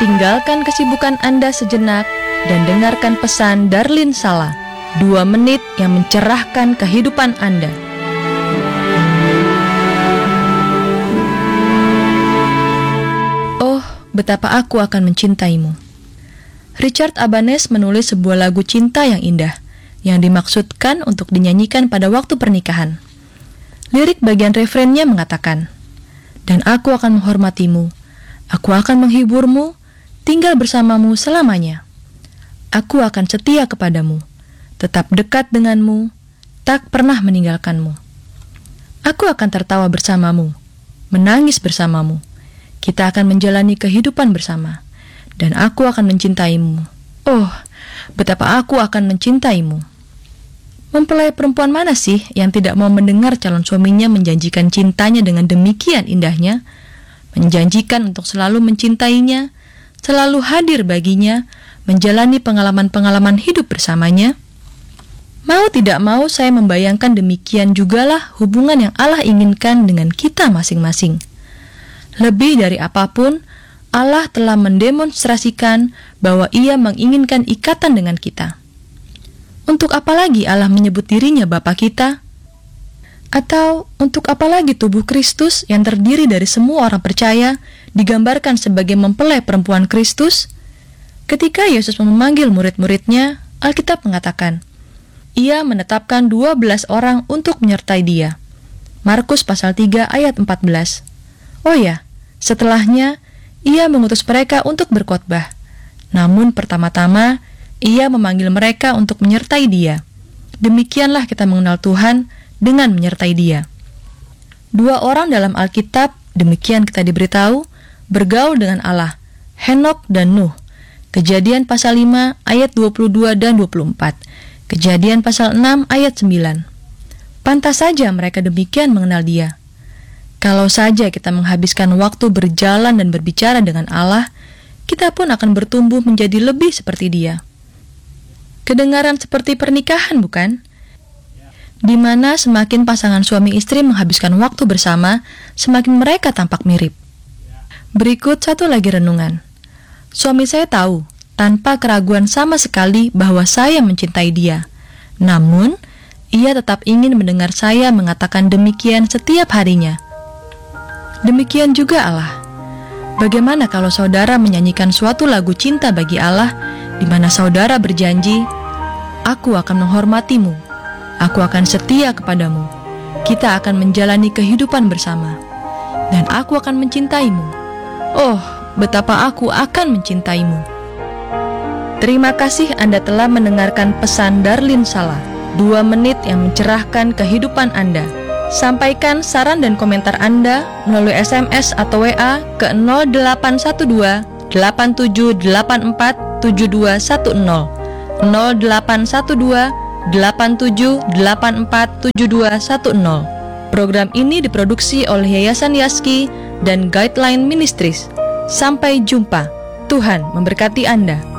tinggalkan kesibukan Anda sejenak dan dengarkan pesan Darlin Sala, 2 menit yang mencerahkan kehidupan Anda. Oh, betapa aku akan mencintaimu. Richard Abanes menulis sebuah lagu cinta yang indah, yang dimaksudkan untuk dinyanyikan pada waktu pernikahan. Lirik bagian refrennya mengatakan, "Dan aku akan menghormatimu, aku akan menghiburmu, tinggal bersamamu selamanya. Aku akan setia kepadamu, tetap dekat denganmu, tak pernah meninggalkanmu. Aku akan tertawa bersamamu, menangis bersamamu. Kita akan menjalani kehidupan bersama, dan aku akan mencintaimu. Oh, betapa aku akan mencintaimu." Mempelai perempuan mana sih yang tidak mau mendengar calon suaminya menjanjikan cintanya dengan demikian indahnya, menjanjikan untuk selalu mencintainya, selalu hadir baginya, menjalani pengalaman-pengalaman hidup bersamanya? Mau tidak mau saya membayangkan demikian jugalah hubungan yang Allah inginkan dengan kita masing-masing. Lebih dari apapun, Allah telah mendemonstrasikan bahwa Ia menginginkan ikatan dengan kita. Untuk apa lagi Allah menyebut dirinya Bapa kita? Atau untuk apa lagi tubuh Kristus yang terdiri dari semua orang percaya digambarkan sebagai mempelai perempuan Kristus? Ketika Yesus memanggil murid-muridnya, Alkitab mengatakan, Ia menetapkan 12 orang untuk menyertai Dia. Markus pasal 3 ayat 14. Oh ya, setelahnya Ia mengutus mereka untuk berkhotbah. Namun pertama-tama Ia memanggil mereka untuk menyertai Dia. Demikianlah kita mengenal Tuhan dengan menyertai Dia. 2 orang dalam Alkitab, demikian kita diberitahu, bergaul dengan Allah, Henokh dan Nuh. Kejadian pasal 5 ayat 22 dan 24. Kejadian pasal 6 ayat 9. Pantas saja mereka demikian mengenal Dia. Kalau saja kita menghabiskan waktu berjalan dan berbicara dengan Allah, kita pun akan bertumbuh menjadi lebih seperti Dia. Kedengaran seperti pernikahan, bukan? Di mana semakin pasangan suami istri menghabiskan waktu bersama, semakin mereka tampak mirip. Berikut satu lagi renungan. Suami saya tahu, tanpa keraguan sama sekali bahwa saya mencintai dia. Namun, ia tetap ingin mendengar saya mengatakan demikian setiap harinya. Demikian juga Allah. Bagaimana kalau saudara menyanyikan suatu lagu cinta bagi Allah, di mana saudara berjanji, "Aku akan menghormatimu, aku akan setia kepadamu, kita akan menjalani kehidupan bersama, dan aku akan mencintaimu. Oh, betapa aku akan mencintaimu." Terima kasih Anda telah mendengarkan pesan Darlin Sala, 2 menit yang mencerahkan kehidupan Anda. Sampaikan saran dan komentar Anda melalui SMS atau WA ke 0812 8784 7210, 0812 8784 7210. Program ini diproduksi oleh Yayasan Yaski dan Guideline Ministries. Sampai jumpa. Tuhan memberkati Anda.